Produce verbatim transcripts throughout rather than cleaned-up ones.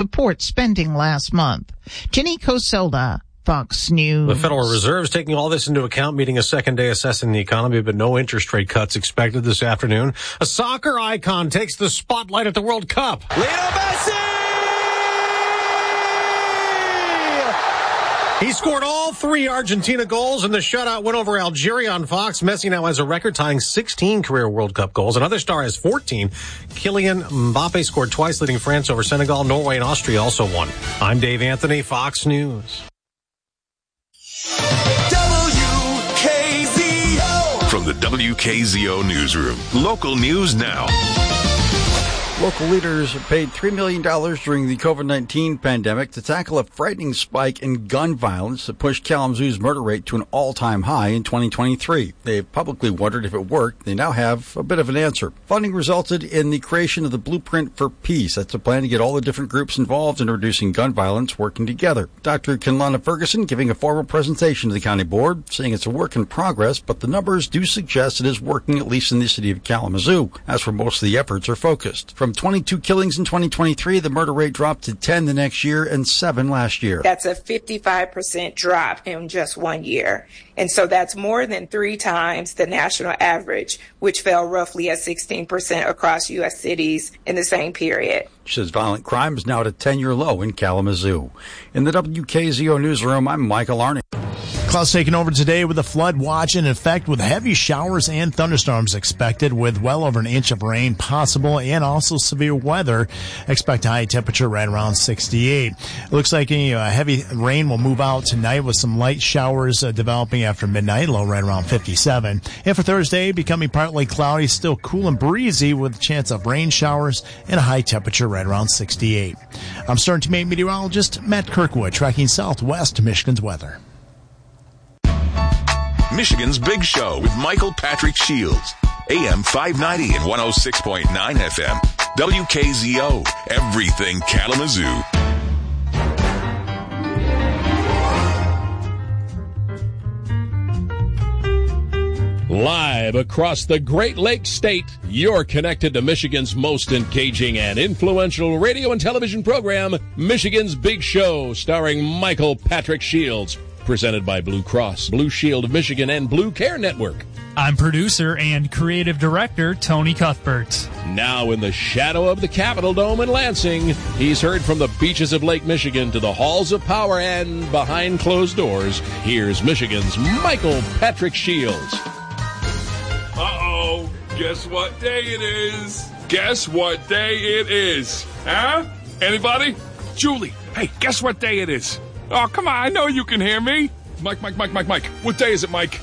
support spending last month. Jenny Coselda, Fox News. The Federal Reserve is taking all this into account, meeting a second day assessing the economy, but no interest rate cuts expected this afternoon. A soccer icon takes the spotlight at the World Cup. Lionel Messi! He scored all three Argentina goals in the shutout win over Algeria on Fox. Messi now has a record-tying sixteen career World Cup goals. Another star has fourteen. Kylian Mbappe scored twice, leading France over Senegal. Norway and Austria also won. I'm Dave Anthony, Fox News. W K Z O. From the W K Z O newsroom, local news now. Local leaders paid three million dollars during the covid nineteen pandemic to tackle a frightening spike in gun violence that pushed Kalamazoo's murder rate to an all-time high in twenty twenty-three. They've publicly wondered if it worked. They now have a bit of an answer. Funding resulted in the creation of the Blueprint for Peace. That's a plan to get all the different groups involved in reducing gun violence working together. Doctor Kinlana Ferguson giving a formal presentation to the county board, saying it's a work in progress, but the numbers do suggest it is working, at least in the city of Kalamazoo. As for most of the efforts are focused. From twenty-two killings in twenty twenty-three, the murder rate dropped to ten the next year and seven last year. That's a fifty-five percent drop in just one year. And so that's more than three times the national average, which fell roughly at sixteen percent across U S cities in the same period. She says violent crime is now at a ten-year low in Kalamazoo. In the W K Z O newsroom, I'm Michael Arney. Clouds taking over today with a flood watch in effect with heavy showers and thunderstorms expected with well over an inch of rain possible and also severe weather. Expect a high temperature right around sixty-eight. It looks like any uh, heavy rain will move out tonight with some light showers uh, developing after midnight, low right around fifty-seven. And for Thursday, becoming partly cloudy, still cool and breezy with a chance of rain showers and a high temperature right around sixty-eight. I'm Stern Teammate meteorologist Matt Kirkwood tracking southwest Michigan's weather. Michigan's Big Show with Michael Patrick Shields. A M five ninety and one oh six point nine F M. W K Z O. Everything Kalamazoo. Live across the Great Lakes State, you're connected to Michigan's most engaging and influential radio and television program, Michigan's Big Show, starring Michael Patrick Shields. Presented by Blue Cross, Blue Shield of Michigan, and Blue Care Network. I'm producer and creative director Tony Cuthbert. Now in the shadow of the Capitol Dome in Lansing, he's heard from the beaches of Lake Michigan to the halls of power and behind closed doors. Here's Michigan's Michael Patrick Shields. Uh-oh, guess what day it is? Guess what day it is? Huh? Anybody? Julie, hey, guess what day it is? Oh, come on, I know you can hear me. Mike, Mike, Mike, Mike, Mike. What day is it, Mike?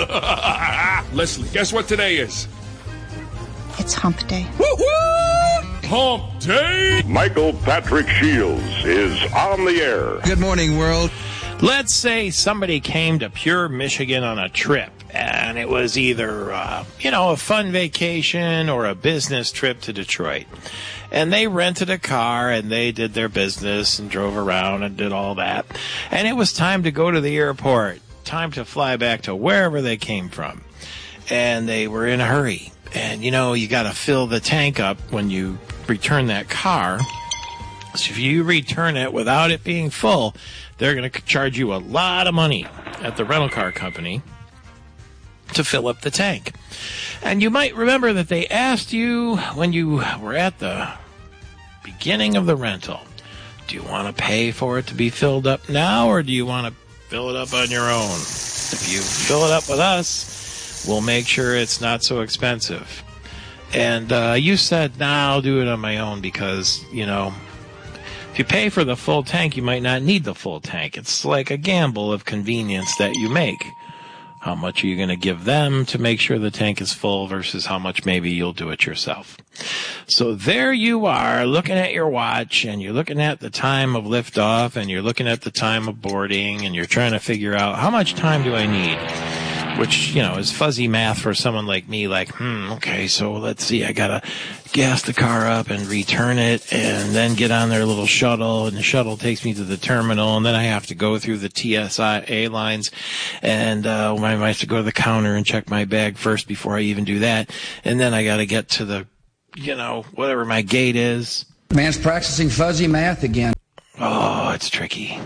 Leslie, guess what today is? It's hump day. Woo-woo! Hump day! Michael Patrick Shields is on the air. Good morning, world. Let's say somebody came to Pure, Michigan on a trip, and it was either, uh, you know, a fun vacation or a business trip to Detroit. And they rented a car, and they did their business and drove around and did all that. And it was time to go to the airport, time to fly back to wherever they came from. And they were in a hurry. And, you know, you got to fill the tank up when you return that car. So if you return it without it being full, they're going to charge you a lot of money at the rental car company to fill up the tank. And you might remember that they asked you when you were at the beginning of the rental, do you want to pay for it to be filled up now, or do you want to fill it up on your own? If you fill it up with us, we'll make sure it's not so expensive. And uh, you said, nah, I'll do it on my own because, you know, if you pay for the full tank, you might not need the full tank. It's like a gamble of convenience that you make. How much are you going to give them to make sure the tank is full versus how much maybe you'll do it yourself? So there you are looking at your watch, and you're looking at the time of liftoff, and you're looking at the time of boarding, and you're trying to figure out how much time do I need? Which, you know, is fuzzy math for someone like me, like, hmm, okay, so let's see, I gotta gas the car up and return it and then get on their little shuttle, and the shuttle takes me to the terminal, and then I have to go through the T S A lines, and uh, I have to go to the counter and check my bag first before I even do that, and then I gotta get to the, you know, whatever my gate is. Man's practicing fuzzy math again. Oh, it's tricky.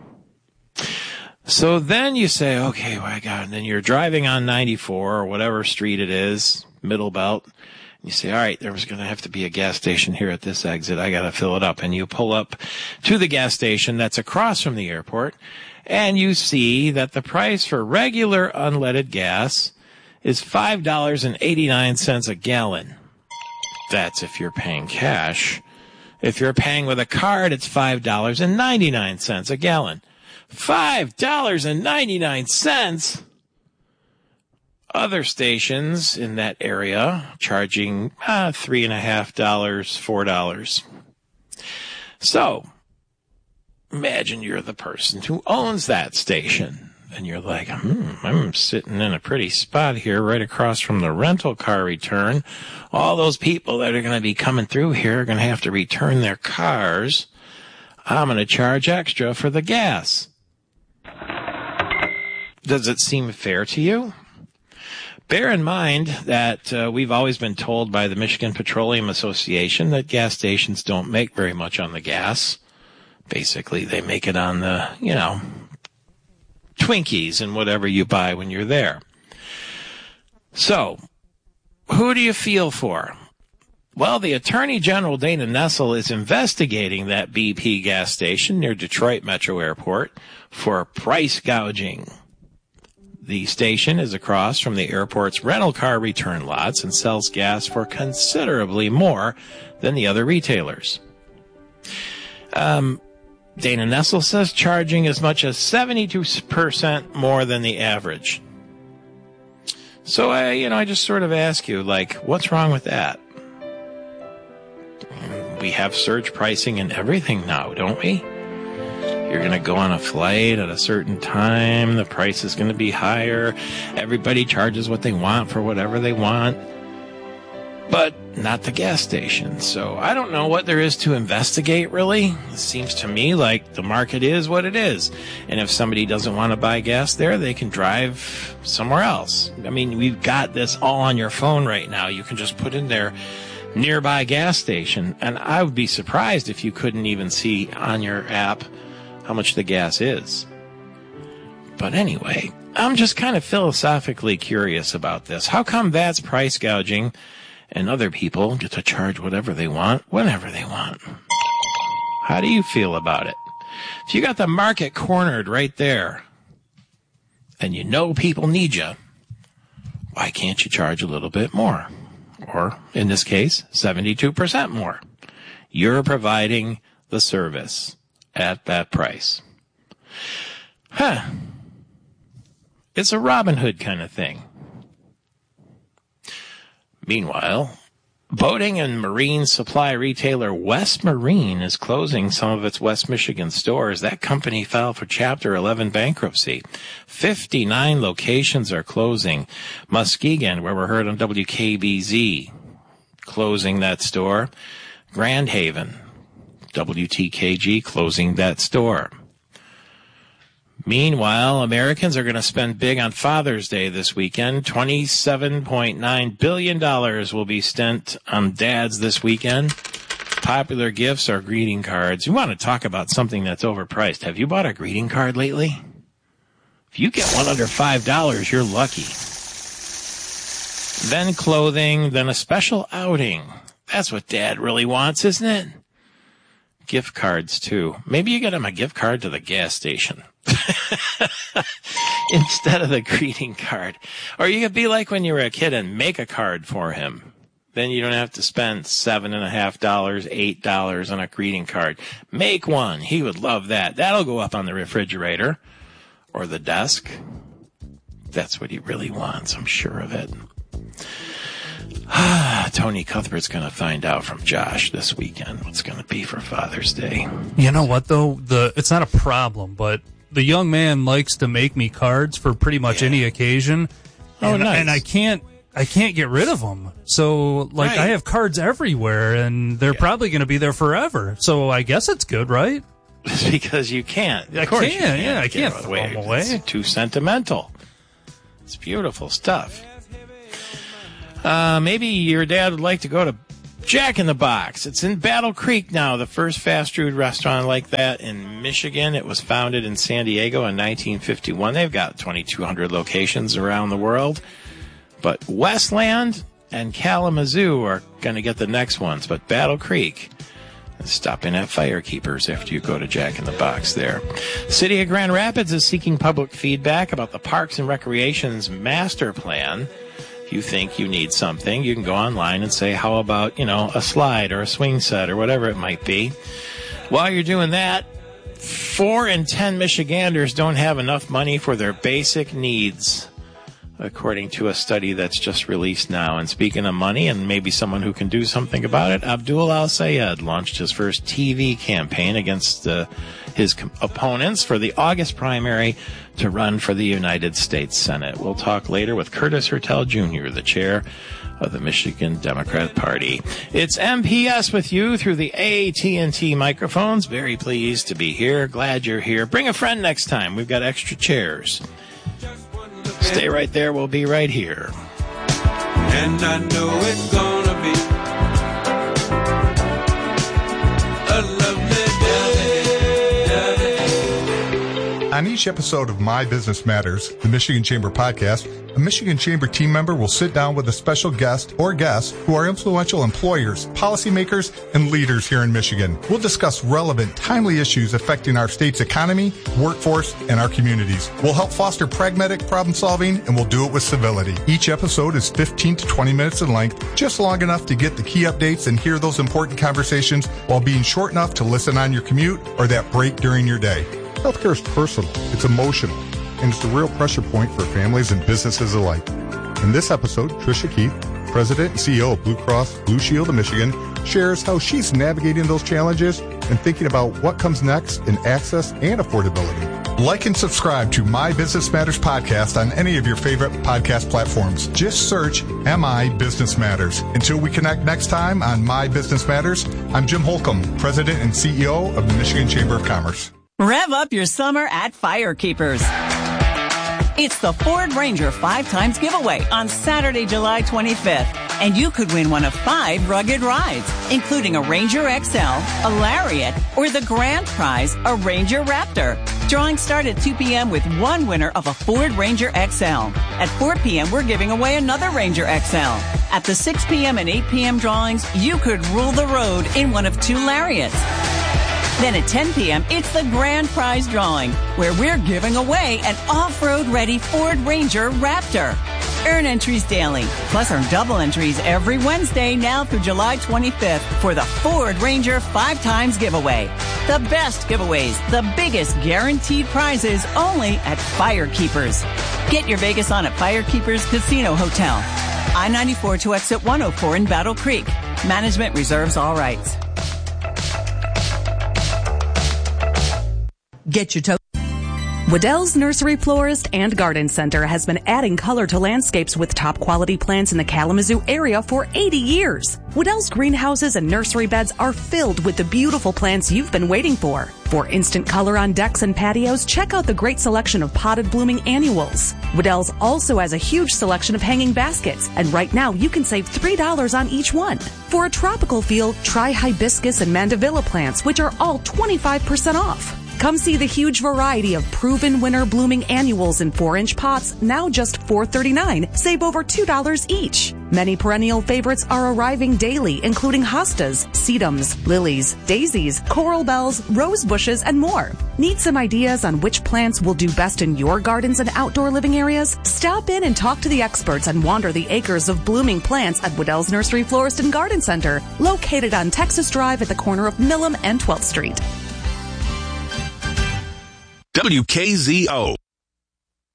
So then you say, okay, well, I got it. And then you're driving on ninety-four or whatever street it is, middle belt. And you say, all right, there's going to have to be a gas station here at this exit. I got to fill it up. And you pull up to the gas station that's across from the airport. And you see that the price for regular unleaded gas is five dollars and eighty-nine cents a gallon. That's if you're paying cash. If you're paying with a card, it's five dollars and ninety-nine cents a gallon. five dollars and ninety-nine cents. Other stations in that area charging uh, three and a half dollars, four dollars. So, imagine you're the person who owns that station. And you're like, hmm, I'm sitting in a pretty spot here right across from the rental car return. All those people that are going to be coming through here are going to have to return their cars. I'm going to charge extra for the gas. Does it seem fair to you? Bear in mind that uh, we've always been told by the Michigan Petroleum Association that gas stations don't make very much on the gas. Basically, they make it on the, you know, Twinkies and whatever you buy when you're there. So, who do you feel for? Well, the Attorney General, Dana Nessel, is investigating that B P gas station near Detroit Metro Airport for price gouging. The station is across from the airport's rental car return lots and sells gas for considerably more than the other retailers. Um, Dana Nessel says charging as much as seventy-two percent more than the average. So, I, you know, I just sort of ask you, like, what's wrong with that? We have surge pricing and everything now, don't we? You're going to go on a flight at a certain time. The price is going to be higher. Everybody charges what they want for whatever they want. But not the gas station. So I don't know what there is to investigate, really. It seems to me like the market is what it is. And if somebody doesn't want to buy gas there, they can drive somewhere else. I mean, we've got this all on your phone right now. You can just put in there nearby gas station. And I would be surprised if you couldn't even see on your app how much the gas is. But anyway, I'm just kind of philosophically curious about this. How come that's price gouging and other people get to charge whatever they want, whenever they want? How do you feel about it? If you got the market cornered right there, and you know people need you, why can't you charge a little bit more? Or, in this case, seventy-two percent more. You're providing the service at that price. Huh. It's a Robin Hood kind of thing. Meanwhile, boating and marine supply retailer West Marine is closing some of its West Michigan stores. That company filed for Chapter eleven bankruptcy. fifty-nine locations are closing. Muskegon, where we're heard on W K B Z, closing that store. Grand Haven, W T K G, closing that store. Meanwhile, Americans are going to spend big on Father's Day this weekend. twenty-seven point nine billion dollars will be spent on dads this weekend. Popular gifts are greeting cards. You want to talk about something that's overpriced. Have you bought a greeting card lately? If you get one under five dollars, you're lucky. Then clothing, then a special outing. That's what Dad really wants, isn't it? Gift cards, too. Maybe you get him a gift card to the gas station instead of the greeting card. Or you could be like when you were a kid and make a card for him. Then you don't have to spend seven and a half dollars, eight dollars on a greeting card. Make one. He would love that. That'll go up on the refrigerator or the desk. That's what he really wants. I'm sure of it. Tony Cuthbert's going to find out from Josh this weekend what's going to be for Father's Day. You know what, though? The it's not a problem, but the young man likes to make me cards for pretty much yeah. any occasion. Oh, and, nice. And I can't I can't get rid of them. So, like, right. I have cards everywhere, and they're yeah. probably going to be there forever. So I guess it's good, right? Because you can't. Of I course can't, you can't. yeah, I can't throw away. them away. It's too sentimental. It's beautiful stuff. Uh, maybe your dad would like to go to Jack in the Box. It's in Battle Creek now, the first fast food restaurant like that in Michigan. It was founded in San Diego in nineteen fifty-one. They've got twenty-two hundred locations around the world. But Westland and Kalamazoo are going to get the next ones. But Battle Creek, stop in at Firekeepers after you go to Jack in the Box there. City of Grand Rapids is seeking public feedback about the Parks and Recreation's master plan. If you think you need something, you can go online and say, how about, you know, a slide or a swing set or whatever it might be. While you're doing that, four in ten Michiganders don't have enough money for their basic needs, according to a study that's just released now. And speaking of money and maybe someone who can do something about it, Abdul Al-Sayed launched his first T V campaign against uh, his com- opponents for the August primary to run for the United States Senate. We'll talk later with Curtis Hertel Junior, the chair of the Michigan Democrat Party. It's M P S with you through the A T and T microphones. Very pleased to be here. Glad you're here. Bring a friend next time. We've got extra chairs. Stay right there. We'll be right here. And I know it's gonna be a lovely day. On each episode of My Business Matters, the Michigan Chamber podcast, a Michigan Chamber team member will sit down with a special guest or guests who are influential employers, policymakers, and leaders here in Michigan. We'll discuss relevant, timely issues affecting our state's economy, workforce, and our communities. We'll help foster pragmatic problem solving, and we'll do it with civility. Each episode is fifteen to twenty minutes in length, just long enough to get the key updates and hear those important conversations while being short enough to listen on your commute or that break during your day. Healthcare is personal, it's emotional, and it's a real pressure point for families and businesses alike. In this episode, Tricia Keith, President and C E O of Blue Cross Blue Shield of Michigan, shares how she's navigating those challenges and thinking about what comes next in access and affordability. Like and subscribe to My Business Matters podcast on any of your favorite podcast platforms. Just search M I Business Matters. Until we connect next time on My Business Matters, I'm Jim Holcomb, President and C E O of the Michigan Chamber of Commerce. Rev up your summer at Firekeepers. It's the Ford Ranger five times giveaway on Saturday, July twenty-fifth. And you could win one of five rugged rides, including a Ranger X L, a Lariat, or the grand prize, a Ranger Raptor. Drawings start at two p.m. with one winner of a Ford Ranger X L. At four p.m., we're giving away another Ranger X L. At the six p.m. and eight p.m. drawings, you could rule the road in one of two Lariats. Then at ten p.m., it's the grand prize drawing, where we're giving away an off-road ready Ford Ranger Raptor. Earn entries daily, plus earn double entries every Wednesday now through July twenty-fifth for the Ford Ranger five times giveaway. The best giveaways, the biggest guaranteed prizes, only at Firekeepers. Get your Vegas on at Firekeepers Casino Hotel. I ninety-four to exit one oh four in Battle Creek. Management reserves all rights. Get your toe. Waddell's Nursery Florist and Garden Center has been adding color to landscapes with top quality plants in the Kalamazoo area for eighty years. Waddell's greenhouses and nursery beds are filled with the beautiful plants you've been waiting for. For instant color on decks and patios, check out the great selection of potted blooming annuals. Waddell's also has a huge selection of hanging baskets, and right now you can save three dollars on each one. For a tropical feel, try hibiscus and mandevilla plants, which are all twenty-five percent off. Come see the huge variety of proven winter blooming annuals in four-inch pots, now just four dollars and thirty-nine cents. Save over two dollars each. Many perennial favorites are arriving daily, including hostas, sedums, lilies, daisies, coral bells, rose bushes, and more. Need some ideas on which plants will do best in your gardens and outdoor living areas? Stop in and talk to the experts and wander the acres of blooming plants at Waddell's Nursery Florist and Garden Center, located on Texas Drive at the corner of Millam and twelfth Street. W K Z O.